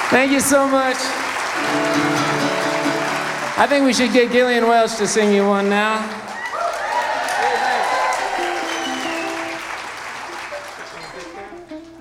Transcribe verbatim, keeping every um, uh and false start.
Thank you so much. I think we should get Gillian Welch to sing you one now.